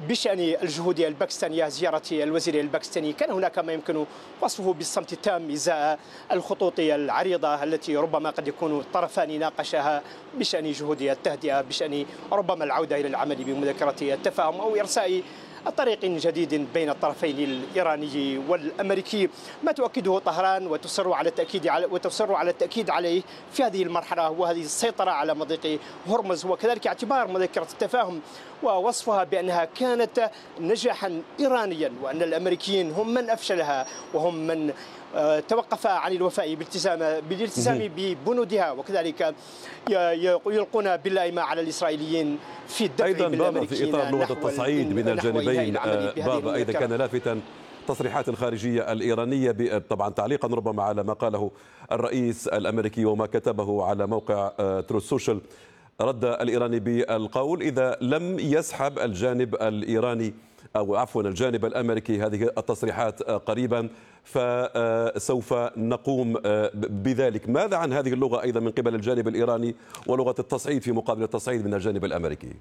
بشأن الجهود الباكستانية. زيارة الوزير الباكستاني كان هناك ما يمكن وصفه بالصمت التام إزاء الخطوط العريضة التي ربما قد يكون الطرفان ناقشها بشأن جهود التهدئة، بشأن ربما العودة إلى العمل بمذكرة التفاهم أو إرساء طريق جديد بين الطرفين الإيراني والأمريكي، ما تؤكده طهران وتصر على التأكيد عليه في هذه المرحلة، وهذه السيطرة على مضيق هرمز، وكذلك اعتبار مذكرة التفاهم ووصفها بأنها كانت نجاحا إيرانيا، وأن الأمريكيين هم من أفشلها وهم من توقف عن الوفاء بالالتزام ببنودها، وكذلك يلقون باللائمة على الإسرائيليين في الدفع أيضا بابا في بالأمريكيين إطار لغة التصعيد من الجانبين. بابا أيضا كان لافتا تصريحات الخارجية الإيرانية طبعا تعليقا ربما على ما قاله الرئيس الأمريكي وما كتبه على موقع تروث سوشيال. رد الإيراني بالقول إذا لم يسحب الجانب الإيراني أو عفوا الجانب الأمريكي هذه التصريحات قريبا فسوف نقوم بذلك. ماذا عن هذه اللغة أيضا من قبل الجانب الإيراني ولغة التصعيد في مقابل التصعيد من الجانب الأمريكي؟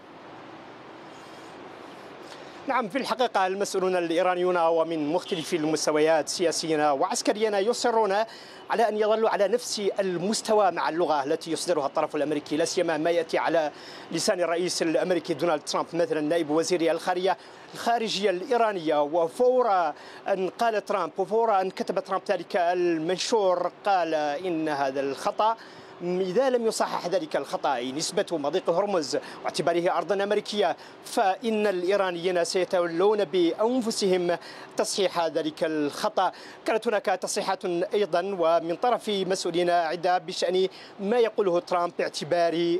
نعم، في الحقيقة المسؤولون الإيرانيون ومن مختلف المستويات سياسيين وعسكريين يصرون على أن يظلوا على نفس المستوى مع اللغة التي يصدرها الطرف الأمريكي، لا سيما ما يأتي على لسان الرئيس الأمريكي دونالد ترامب مثلا نائب وزير الخارجية الإيرانية. وفور أن قال ترامب وفور أن كتب ترامب ذلك المنشور قال إن هذا الخطأ إذا لم يصحح ذلك الخطأ نسبة مضيق هرمز واعتباره أرضا أمريكية فإن الإيرانيين سيتولون بأنفسهم تصحيح ذلك الخطأ. كانت هناك تصريحات أيضا ومن طرف مسؤولين عدة بشأن ما يقوله ترامب باعتبار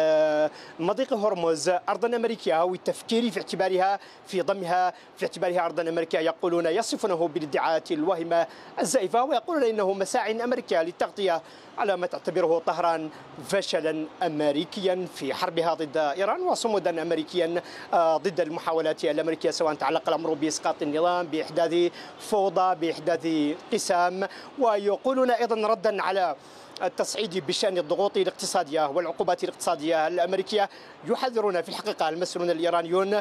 مضيق هرمز أرضا أمريكية أو التفكير في اعتبارها في ضمها في اعتبارها أرضا أمريكية. يقولون يصفونه بالادعاءات الواهمة الزائفة ويقولون إنه مساعي أمريكية للتغطية على ما تعتبره طهران فشلا أمريكيا في حربها ضد إيران وصمودا أمريكيا ضد المحاولات الأمريكية، سواء تعلق الأمر بإسقاط النظام، بإحداث فوضى، بإحداث قسام. ويقولون أيضا ردا على التصعيد بشأن الضغوط الاقتصادية والعقوبات الاقتصادية الأمركية يحذرون في الحقيقة المسؤولون الإيرانيون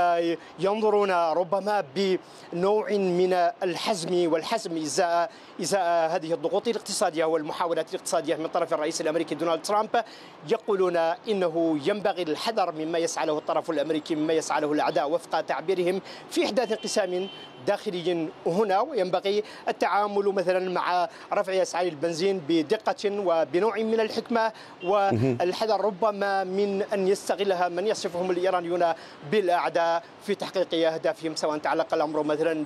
ينظرون ربما بنوع من الحزم والحزم إزاء هذه الضغوط الاقتصادية والمحاولات الاقتصادية من طرف الرئيس الأمريكي دونالد ترامب. يقولون إنه ينبغي الحذر مما يسعى له الطرف الأمريكي، مما يسعى له الأعداء وفق تعبيرهم في إحداث انقسام داخلي هنا، وينبغي التعامل مثلا مع رفع أسعار البنزين بدقة وبنوع من الحكمة والحذر ربما من أن يستغلها من يصفهم الإيرانيون بالأعداء في تحقيق أهدافهم، سواء تعلق الأمر مثلا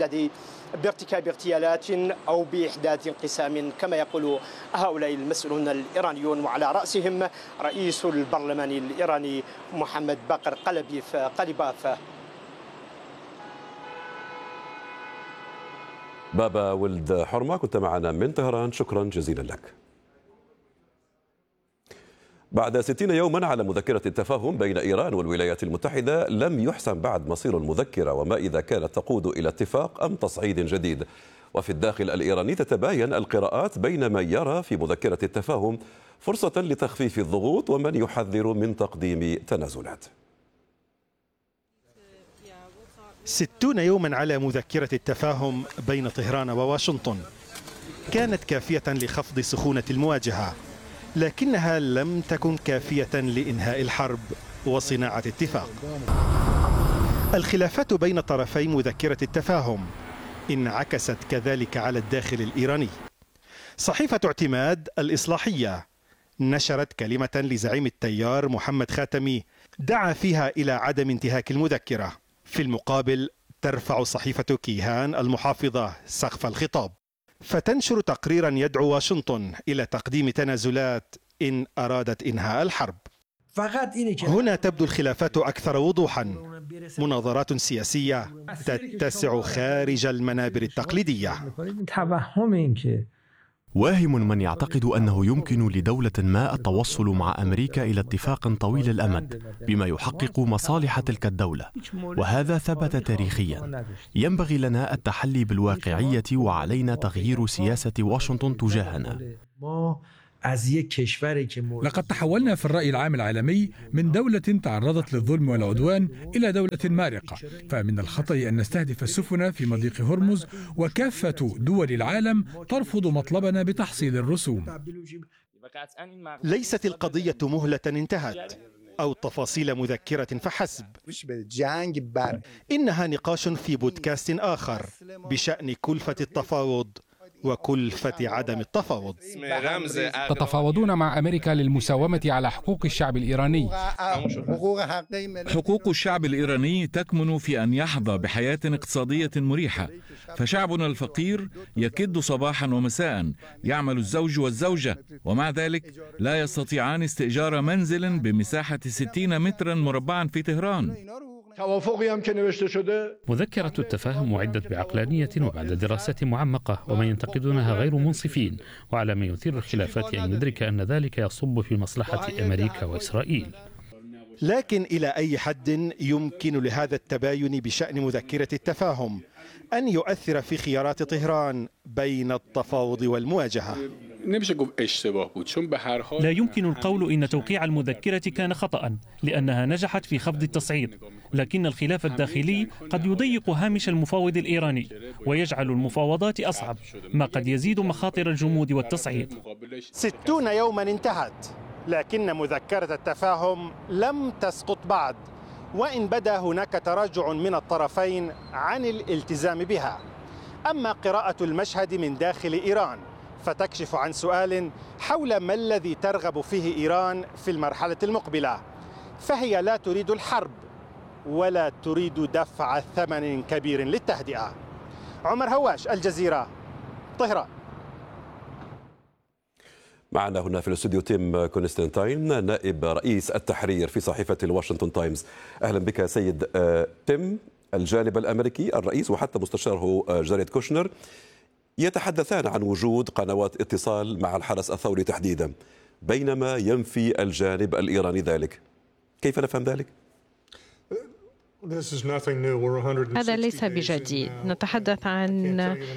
بارتكاب اغتيالات أو بإحداث انقسام كما يقول هؤلاء المسؤولون الإيرانيون، وعلى رأسهم رئيس البرلمان الإيراني محمد باقر قليباف. بابا ولد حرمة كنت معنا من طهران، شكرا جزيلا لك. بعد 60 يوما على مذكرة التفاهم بين إيران والولايات المتحدة لم يحسم بعد مصير المذكرة وما إذا كانت تقود إلى اتفاق أم تصعيد جديد. وفي الداخل الإيراني تتباين القراءات بين من يرى في مذكرة التفاهم فرصة لتخفيف الضغوط ومن يحذر من تقديم تنازلات. 60 يوما على مذكرة التفاهم بين طهران وواشنطن كانت كافية لخفض سخونة المواجهة، لكنها لم تكن كافية لإنهاء الحرب وصناعة اتفاق. الخلافات بين طرفي مذكرة التفاهم انعكست كذلك على الداخل الإيراني. صحيفة اعتماد الإصلاحية نشرت كلمة لزعيم التيار محمد خاتمي دعا فيها إلى عدم انتهاك المذكرة. في المقابل ترفع صحيفة كيهان المحافظة سقف الخطاب فتنشر تقريرا يدعو واشنطن إلى تقديم تنازلات إن أرادت إنهاء الحرب. هنا تبدو الخلافات أكثر وضوحا، مناظرات سياسية تتسع خارج المنابر التقليدية. واهم من يعتقد أنه يمكن لدولة ما التوصل مع أمريكا إلى اتفاق طويل الأمد بما يحقق مصالح تلك الدولة، وهذا ثبت تاريخيا. ينبغي لنا التحلي بالواقعية وعلينا تغيير سياسة واشنطن تجاهنا. لقد تحولنا في الرأي العام العالمي من دولة تعرضت للظلم والعدوان إلى دولة مارقة، فمن الخطأ أن نستهدف السفن في مضيق هرمز وكافة دول العالم ترفض مطلبنا بتحصيل الرسوم. ليست القضية مهلة انتهت أو تفاصيل مذكرة فحسب، إنها نقاش في بودكاست آخر بشأن كلفة التفاوض وكلفة عدم التفاوض. تتفاوضون مع أمريكا للمساومة على حقوق الشعب الإيراني. حقوق الشعب الإيراني تكمن في أن يحظى بحياة اقتصادية مريحة، فشعبنا الفقير يكد صباحا ومساء، يعمل الزوج والزوجة، ومع ذلك لا يستطيعان استئجار منزل بمساحة 60 مترا مربعا في طهران. مذكرة التفاهم أعدت بعقلانية وبعد دراسة معمقة، ومن ينتقدونها غير منصفين، وعلى من يثير الخلافات أن يدرك أن ذلك يصب في مصلحة أمريكا وإسرائيل. لكن إلى أي حد يمكن لهذا التباين بشأن مذكرة التفاهم أن يؤثر في خيارات طهران بين التفاوض والمواجهة؟ لا يمكن القول إن توقيع المذكرة كان خطأ، لأنها نجحت في خفض التصعيد، لكن الخلاف الداخلي قد يضيق هامش المفاوض الإيراني ويجعل المفاوضات أصعب، ما قد يزيد مخاطر الجمود والتصعيد. 60 يوما انتهت، لكن مذكرة التفاهم لم تسقط بعد، وإن بدا هناك تراجع من الطرفين عن الالتزام بها. أما قراءة المشهد من داخل إيران فتكشف عن سؤال حول ما الذي ترغب فيه إيران في المرحلة المقبلة، فهي لا تريد الحرب ولا تريد دفع ثمن كبير للتهدئة. عمر هواش، الجزيرة، طهران. معنا هنا في الاستوديو تيم كونستانتين، نائب رئيس التحرير في صحيفة الواشنطن تايمز. أهلا بك سيد تيم. الجانب الأمريكي، الرئيس وحتى مستشاره جاريد كوشنر، يتحدثان عن وجود قنوات اتصال مع الحرس الثوري تحديدا، بينما ينفي الجانب الإيراني ذلك. كيف نفهم ذلك؟ هذا ليس بجديد. نتحدث عن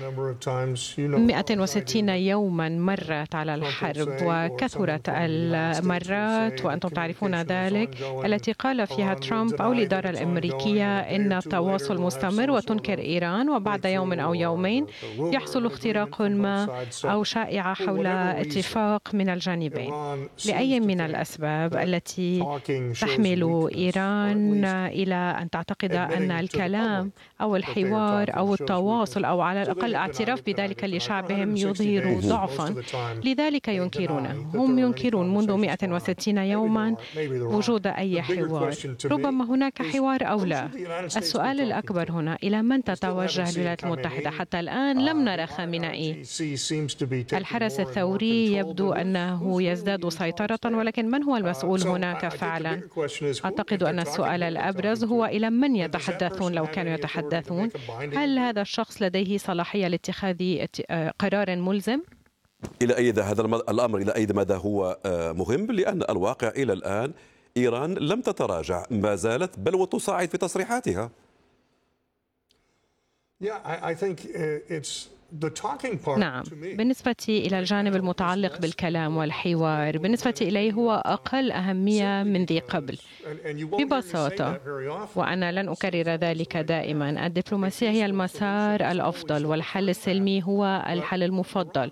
160 يوما مرت على الحرب، وكثرت المرات وأنتم تعرفون ذلك التي قال فيها ترامب أو الإدارة الأمريكية إن التواصل مستمر وتنكر إيران، وبعد يوم أو يومين يحصل اختراق ما أو شائعة حول اتفاق من الجانبين لأي من الأسباب التي تحمل إيران إلى أن تعتقد أن الكلام أو الحوار أو التواصل أو على الأقل الاعتراف بذلك لشعبهم يظهر ضعفا، لذلك ينكرونه. هم ينكرون منذ 160 يوما وجود أي حوار. ربما هناك حوار أو لا. السؤال الأكبر هنا إلى من تتوجه الولايات المتحدة؟ حتى الآن لم نرى خامنئي. الحرس الثوري يبدو أنه يزداد سيطرة، ولكن من هو المسؤول هناك فعلا؟ أعتقد أن السؤال الأبرز هو إلى من يتحدثون لو كانوا يتحدثون. هل هذا الشخص لديه صلاحية لاتخاذ قرار ملزم؟ إلى أي هذا الأمر إلى أي مدى هو مهم؟ لأن الواقع إلى الآن إيران لم تتراجع، ما زالت بل وتصاعد في تصريحاتها. نعم، بالنسبة إلى الجانب المتعلق بالكلام والحوار، بالنسبة إليه هو أقل أهمية من ذي قبل ببساطة، وأنا لن أكرر ذلك دائما. الدبلوماسية هي المسار الأفضل والحل السلمي هو الحل المفضل،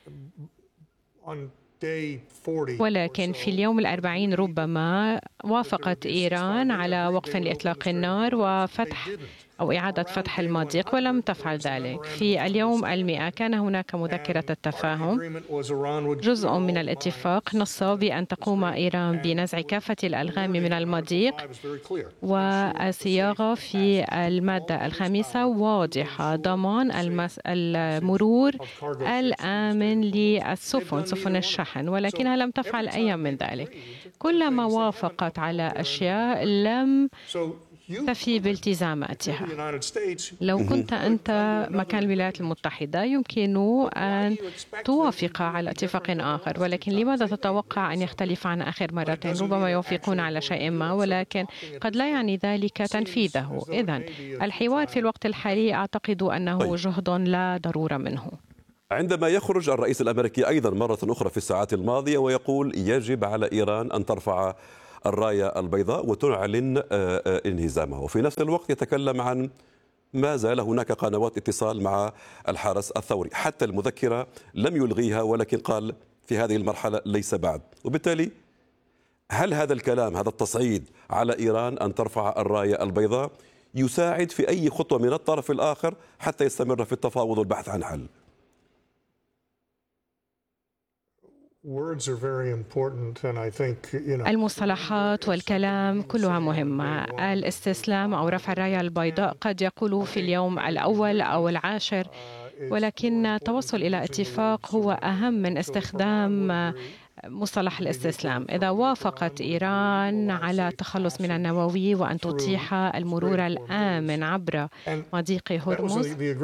ولكن في اليوم 40 ربما وافقت إيران على وقف لإطلاق النار وفتح أو إعادة فتح المضيق ولم تفعل ذلك. في اليوم 100 كان هناك مذكرة التفاهم. جزء من الاتفاق نص بأن تقوم إيران بنزع كافة الألغام من المضيق، والصياغة في المادة 5 واضحة: ضمان المرور الآمن للسفن، سفن الشحن، ولكنها لم تفعل أي من ذلك. كلما وافقت على أشياء لم تفي بالتزاماتها. لو كنت أنت مكان الولايات المتحدة يمكن أن توافق على اتفاق آخر، ولكن لماذا تتوقع أن يختلف عن آخر مرتين؟ ربما يوافقون على شيء ما، ولكن قد لا يعني ذلك تنفيذه. إذن الحوار في الوقت الحالي أعتقد أنه جهد لا ضرورة منه. عندما يخرج الرئيس الأمريكي أيضا مرة أخرى في الساعات الماضية ويقول يجب على إيران أن ترفع الراية البيضاء وتعلن انهزامها، وفي نفس الوقت يتكلم عن ما زال هناك قنوات اتصال مع الحرس الثوري، حتى المذكرة لم يلغيها ولكن قال في هذه المرحلة ليس بعد. وبالتالي هل هذا الكلام، هذا التصعيد على إيران أن ترفع الراية البيضاء يساعد في أي خطوة من الطرف الآخر حتى يستمر في التفاوض والبحث عن حل؟ المصطلحات والكلام كلها مهمة. الاستسلام أو رفع الراية البيضاء قد يقول في اليوم الأول أو العاشر، ولكن التوصل إلى اتفاق هو أهم من استخدام مصطلح الاستسلام. إذا وافقت إيران على التخلص من النووي وأن تتيح المرور الآمن عبر مضيق هرمز،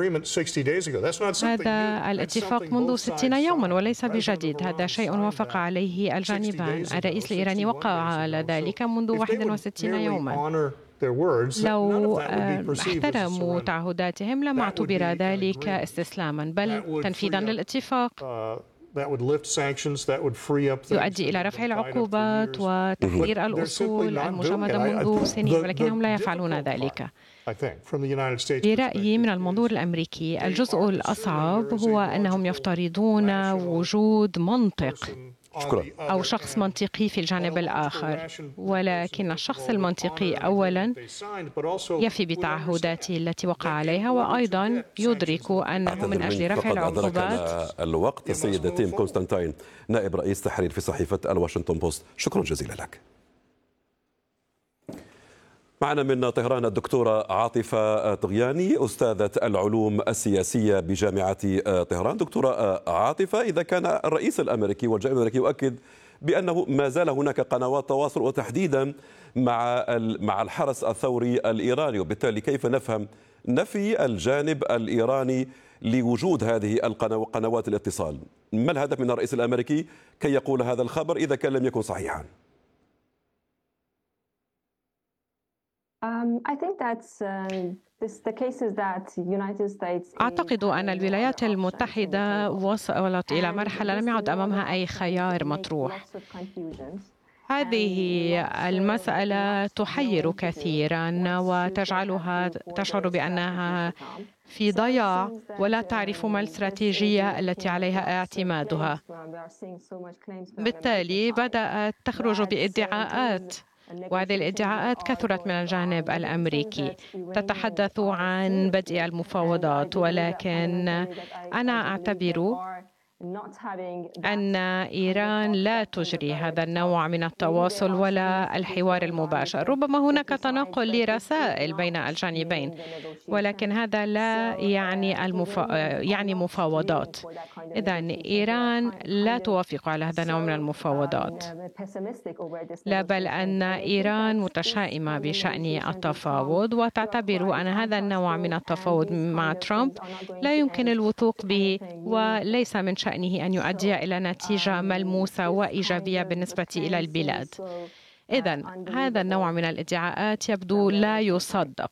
هذا الاتفاق منذ 60 يوما وليس بجديد، هذا شيء وافق عليه الجانبان. الرئيس الإيراني وقع على ذلك منذ 61 يوما. لو احترموا تعهداتهم لما اعتبر ذلك استسلاما بل تنفيذا للاتفاق. يؤدي إلى رفع العقوبات وتحرير الأصول المجمدة منذ سنين، ولكنهم لا يفعلون ذلك. برأيي من المنظور الأمريكي الجزء الأصعب هو أنهم يفترضون وجود منطق أو شخص منطقي في الجانب الآخر، ولكن الشخص المنطقي أولا يفي بتعهداته التي وقع عليها، وأيضا يدرك أنه من أجل رفع العقوبات. الوقت. السيدة تيم كونستانتين، نائب رئيس تحرير في صحيفة الواشنطن بوست، شكرا جزيلا لك. معنا من طهران الدكتورة عاطفة طغياني، أستاذة العلوم السياسية بجامعة طهران. دكتورة عاطفة، إذا كان الرئيس الأمريكي والجانب الأمريكي يؤكد بأنه ما زال هناك قنوات تواصل وتحديدا مع الحرس الثوري الإيراني، وبالتالي كيف نفهم نفي الجانب الإيراني لوجود هذه قنوات الاتصال؟ ما الهدف من الرئيس الأمريكي كي يقول هذا الخبر إذا كان لم يكن صحيحا؟ أعتقد أن الولايات المتحدة وصلت إلى مرحلة لم يعد أمامها أي خيار مطروح. هذه المسألة تحير كثيرا وتجعلها تشعر بأنها في ضياع ولا تعرف ما الاستراتيجية التي عليها اعتمادها. بالتالي بدأت تخرج بادعاءات، وهذه الادعاءات كثرت من الجانب الأمريكي، تتحدث عن بدء المفاوضات، ولكن أنا أعتبر أن إيران لا تجري هذا النوع من التواصل ولا الحوار المباشر. ربما هناك تناقل لرسائل بين الجانبين، ولكن هذا لا يعني مفاوضات. إذن إيران لا توافق على هذا النوع من المفاوضات، لا بل أن إيران متشائمة بشأن التفاوض وتعتبر أن هذا النوع من التفاوض مع ترامب لا يمكن الوثوق به، وليس من شأنه أن يؤدي إلى نتيجة ملموسة وإيجابية بالنسبة إلى البلاد. إذن هذا النوع من الادعاءات يبدو لا يصدق.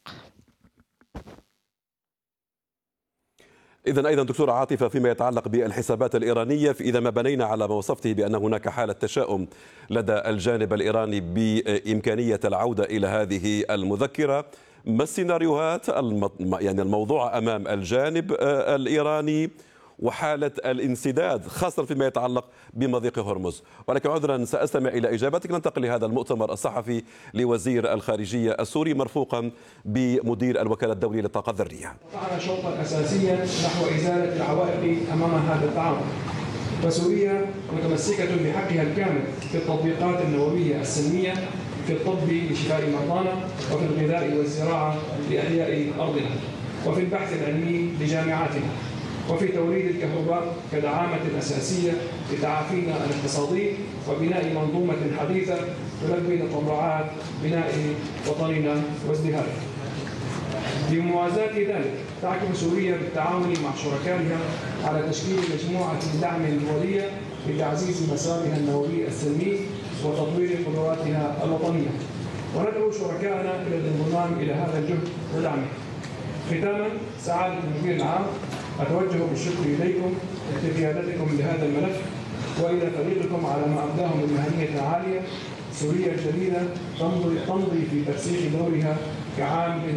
إذن أيضا دكتورة عاطفة، فيما يتعلق بالحسابات الإيرانية، فإذا ما بنينا على ما وصفته بأن هناك حالة تشاؤم لدى الجانب الإيراني بإمكانية العودة إلى هذه المذكرة، ما السيناريوهات الموضوعة أمام الجانب الإيراني وحالة الانسداد خاصة فيما يتعلق بمضيق هرمز؟ ولكن عذرا سأستمع إلى إجابتك. ننتقل لهذا المؤتمر الصحفي لوزير الخارجية السوري مرفوقا بمدير الوكالة الدولية للطاقة الذرية. قطعنا شوطا أساسيا نحو إزالة العوائق أمام هذا التعاون، وسوريا متمسكة بحقها الكامل في التطبيقات النووية السلمية، في الطب لشفاء مرضانا، وفي الغذاء والزراعة لأحياء أرضنا، وفي البحث العلمي لجامعاتنا، وفي توريد الكهرباء كدعامة أساسية لتعافينا الاقتصادي وبناء منظومة حديثة تلبي تطلعات بناء وطننا وازدهاره. بموازاة ذلك تعكف سوريا بالتعاون مع شركائها على تشكيل مجموعة دعم دولية لتعزيز مسارها النووي السلمي وتطوير قدراتها الوطنية، وندعو شركائنا إلى الانضمام إلى هذا الجهد ودعمه. ختاما، سعادة المدير العام أتوجه بالشكر إليكم لقيادتكم لهذا الملف وإلى فريقكم على ما أبداه من مهنية عالية. سوريا الجديدة تمضي في ترسيخ دورها كعامل